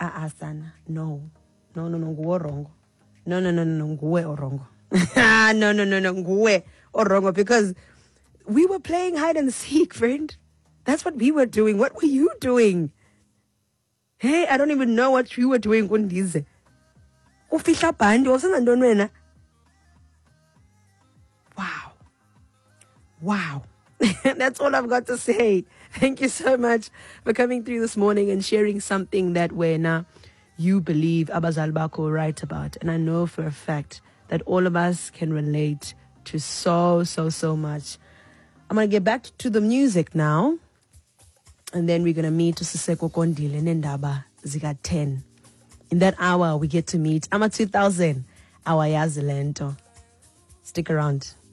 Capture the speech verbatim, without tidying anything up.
Ah, uh, Sana. No. No, no, no, nguwe orongo. No, no, no, no, no, nguwe orongo. no, no, no, no, nguwe orongo. Because we were playing hide and seek, friend. That's what we were doing. What were you doing? Hey, I don't even know what you were doing. Kundize. Ufihla bandi, wasana ndonwena. Wow. Wow. That's all I've got to say. Thank you so much for coming through this morning and sharing something that wena you believe Abazali bakho right about. And I know for a fact that all of us can relate to so, so, so much. I'm going to get back to the music now. And then we're going to meet Siseko Kondile Nendaba Zika ten. In that hour, we get to meet Ama two thousand, our Yazilento. Stick around.